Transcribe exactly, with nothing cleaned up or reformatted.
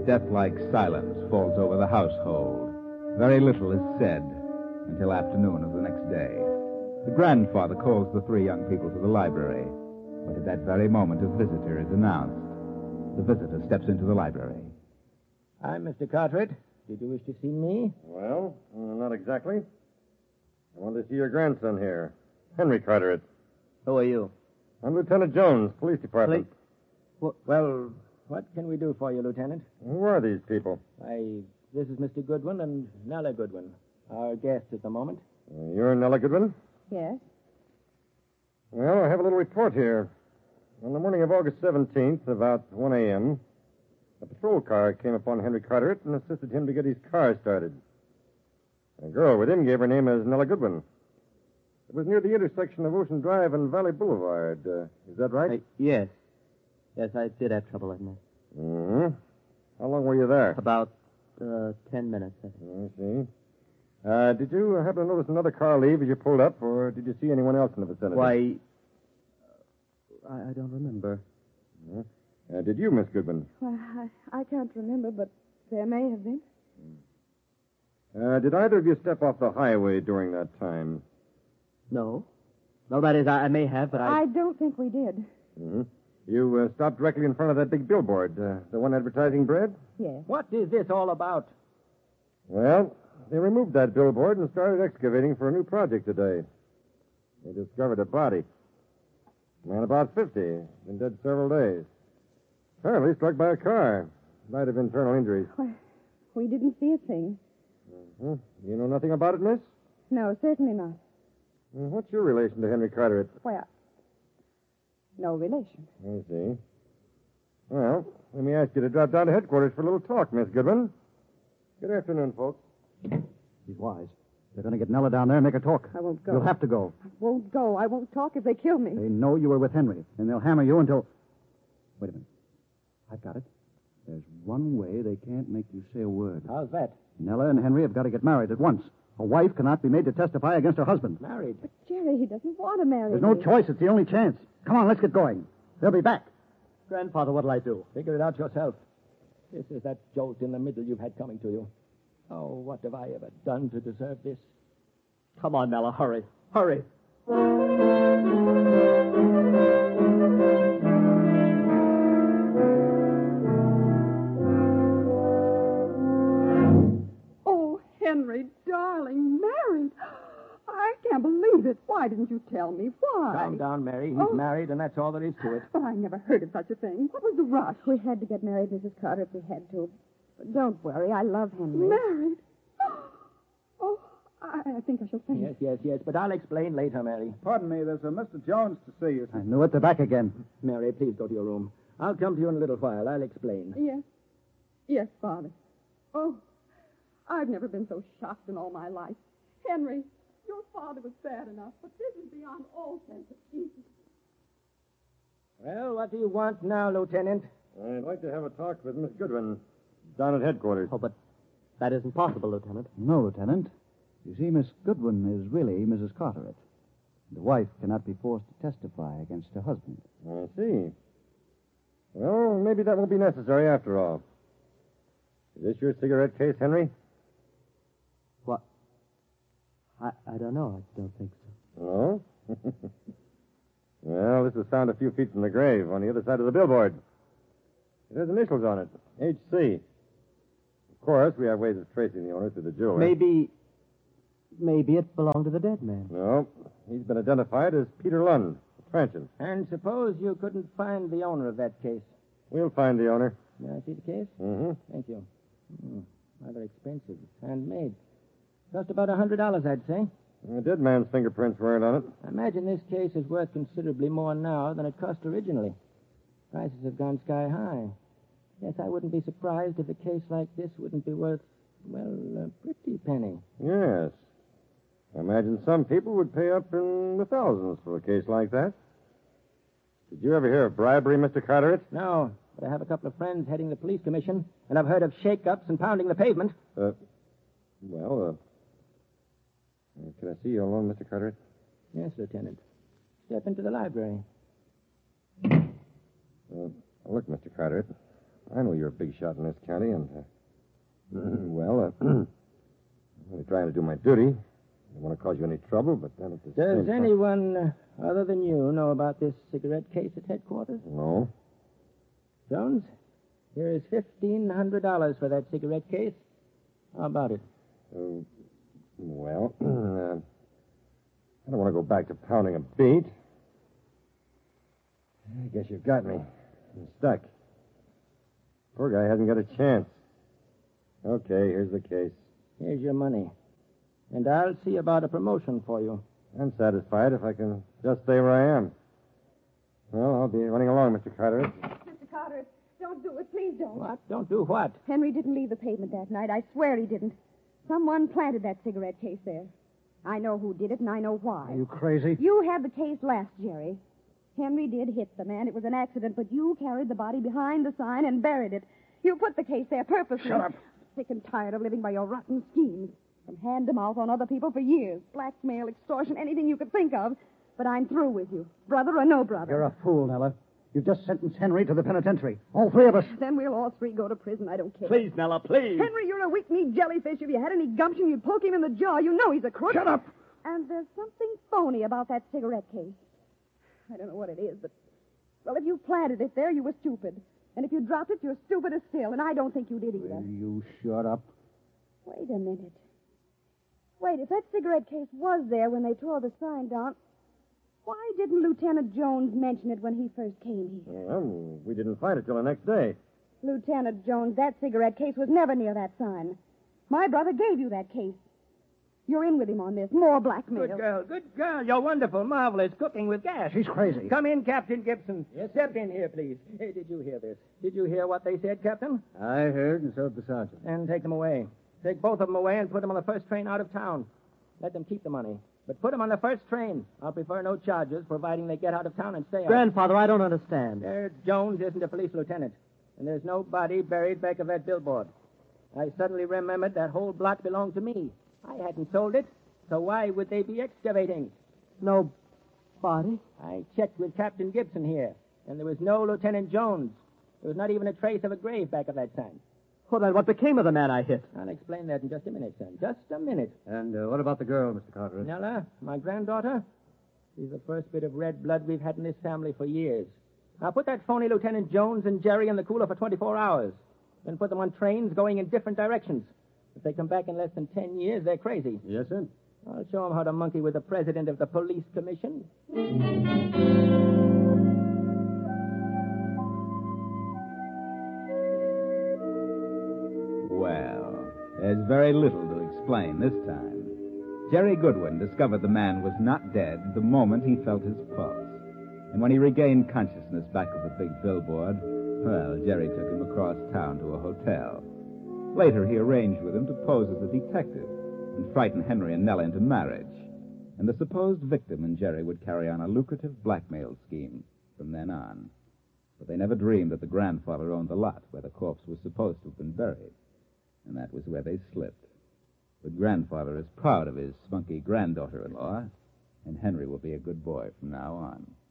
death-like silence falls over the household. Very little is said until afternoon of the next day. The grandfather calls the three young people to the library, but at that very moment a visitor is announced. The visitor steps into the library. I'm Mister Cartwright. Did you wish to see me? Well, uh, not exactly. I want to see your grandson here, Henry Carteret. Who are you? I'm Lieutenant Jones, Police Department. Well, well, what can we do for you, Lieutenant? Who are these people? I... This is Mister Goodwin and Nella Goodwin, our guests at the moment. Uh, you're Nella Goodwin? Yes. Well, I have a little report here. On the morning of August seventeenth, about one a.m., a patrol car came upon Henry Carteret and assisted him to get his car started. A girl with him gave her name as Nella Goodwin. It was near the intersection of Ocean Drive and Valley Boulevard. Uh, is that right? Uh, yes. Yes, I did have trouble at night. Mm-hmm. How long were you there? About uh, ten minutes, I think. I see. Uh, did you happen to notice another car leave as you pulled up, or did you see anyone else in the vicinity? Why, uh, I, I don't remember. Uh, did you, Miss Goodwin? Well, I, I can't remember, but there may have been. Uh, did either of you step off the highway during that time? No. No, that is, I, I may have, but I... I don't think we did. Mm-hmm. You uh, stopped directly in front of that big billboard, uh, the one advertising bread? Yes. What is this all about? Well, they removed that billboard and started excavating for a new project today. They discovered a body. A man about fifty, been dead several days. Apparently struck by a car. Died of internal injuries. Well, we didn't see a thing. Uh-huh. You know nothing about it, miss? No, certainly not. Well, what's your relation to Henry Carteret? Well, no relation. I see. Well, let me ask you to drop down to headquarters for a little talk, Miss Goodwin. Good afternoon, folks. He's wise. They're going to get Nella down there and make her talk. I won't go. You'll have to go. I won't go. I won't talk if they kill me. They know you were with Henry, and they'll hammer you until... Wait a minute. I've got it. There's one way they can't make you say a word. How's that? Nella and Henry have got to get married at once. A wife cannot be made to testify against her husband. Married? But, Jerry, he doesn't want to marry There's me. no choice. It's the only chance. Come on, let's get going. They'll be back. Grandfather, what'll I do? Figure it out yourself. This is that jolt in the middle you've had coming to you. Oh, what have I ever done to deserve this? Come on, Nella, hurry. Hurry. Oh, Henry, darling, married. I can't believe it. Why didn't you tell me? Why? Calm down, Mary. He's Oh. married, and that's all there is to it. But I never heard of such a thing. What was the rush? We had to get married, Missus Carter, if we had to. But don't worry. I love Henry. Married? Oh, I, I think I shall faint. Yes, yes, yes, but I'll explain later, Mary. Pardon me, there's a Mister Jones to see you. I knew it. They're back again. Mary, please go to your room. I'll come to you in a little while. I'll explain. Yes. Yes, Father. Oh, I've never been so shocked in all my life. Henry, your father was bad enough, but this is beyond all sense of decency. Well, what do you want now, Lieutenant? I'd like to have a talk with Miss Goodwin down at headquarters. Oh, but that isn't possible, Lieutenant. No, Lieutenant. You see, Miss Goodwin is really Missus Carteret. The wife cannot be forced to testify against her husband. I see. Well, maybe that won't be necessary after all. Is this your cigarette case, Henry? What? I, I don't know. I don't think so. No? Well, this was found a few feet from the grave on the other side of the billboard. It has initials on it. H C. Of course, we have ways of tracing the owner through the jeweler. Maybe... Maybe it belonged to the dead man. No. He's been identified as Peter Lund, a Trenton. And suppose you couldn't find the owner of that case. We'll find the owner. May I see the case? Mm-hmm. Thank you. Mm, rather expensive. Handmade. Cost about a hundred dollars, I'd say. The dead man's fingerprints weren't on it. I imagine this case is worth considerably more now than it cost originally. Prices have gone sky high. Yes, I wouldn't be surprised if a case like this wouldn't be worth, well, a pretty penny. Yes. I imagine some people would pay up in the thousands for a case like that. Did you ever hear of bribery, Mister Carteret? No, but I have a couple of friends heading the police commission, and I've heard of shake-ups and pounding the pavement. Uh, well, uh, can I see you alone, Mister Carteret? Yes, Lieutenant. Step into the library. Uh, look, Mister Carteret, I know you're a big shot in this county, and, uh, well, uh, I'm only trying to do my duty. I don't want to cause you any trouble, but then at the Does same time... anyone uh, other than you know about this cigarette case at headquarters? No. Jones, here is fifteen hundred dollars for that cigarette case. How about it? Uh, well, uh, I don't want to go back to pounding a beat. I guess you've got me. I'm stuck. Poor guy hasn't got a chance. Okay, here's the case. Here's your money. And I'll see about a promotion for you. I'm satisfied if I can just stay where I am. Well, I'll be running along, Mister Carter. Mister Carter, don't do it. Please don't. What? Don't do what? Henry didn't leave the pavement that night. I swear he didn't. Someone planted that cigarette case there. I know who did it, and I know why. Are you crazy? You had the case last, Jerry. Henry did hit the man. It was an accident, but you carried the body behind the sign and buried it. You put the case there purposely. Shut up. Sick and tired of living by your rotten schemes. From hand to mouth on other people for years. Blackmail, extortion, anything you could think of. But I'm through with you. Brother or no brother. You're a fool, Nella. You've just sentenced Henry to the penitentiary. All three of us. Then we'll all three go to prison. I don't care. Please, Nella, please. Henry, you're a weak-kneed jellyfish. If you had any gumption, you'd poke him in the jaw. You know he's a crook. Shut up. And there's something phony about that cigarette case. I don't know what it is, but... Well, if you planted it there, you were stupid. And if you dropped it, you're stupider still. And I don't think you did either. Will you shut up? Wait a minute. Wait, if that cigarette case was there when they tore the sign down, why didn't Lieutenant Jones mention it when he first came here? Well, we didn't find it till the next day. Lieutenant Jones, that cigarette case was never near that sign. My brother gave you that case. You're in with him on this. More blackmail. Good girl, good girl. You're wonderful, marvelous, cooking with gas. She's crazy. Come in, Captain Gibson. Yes, step in here, please. Hey, did you hear this? Did you hear what they said, Captain? I heard, and so did the sergeant. And take them away. Take both of them away and put them on the first train out of town. Let them keep the money. But put them on the first train. I'll prefer no charges, providing they get out of town and stay out. Grandfather, I don't understand. There, Jones isn't a police lieutenant. And there's no body buried back of that billboard. I suddenly remembered that whole block belonged to me. I hadn't sold it, so why would they be excavating? No body? I checked with Captain Gibson here, and there was no Lieutenant Jones. There was not even a trace of a grave back of that sign. Well, then what became of the man I hit? I'll explain that in just a minute, son. Just a minute. And uh, what about the girl, Mister Carteret? Nella, my granddaughter, she's the first bit of red blood we've had in this family for years. Now put that phony Lieutenant Jones and Jerry in the cooler for twenty-four hours. Then put them on trains going in different directions. If they come back in less than ten years, they're crazy. Yes, sir. I'll show them how to monkey with the president of the police commission. Well, there's very little to explain this time. Jerry Goodwin discovered the man was not dead the moment he felt his pulse. And when he regained consciousness back of the big billboard, well, Jerry took him across town to a hotel. Later, he arranged with him to pose as a detective and frighten Henry and Nella into marriage. And the supposed victim and Jerry would carry on a lucrative blackmail scheme from then on. But they never dreamed that the grandfather owned the lot where the corpse was supposed to have been buried. And that was where they slipped. The grandfather is proud of his spunky granddaughter-in-law, and Henry will be a good boy from now on.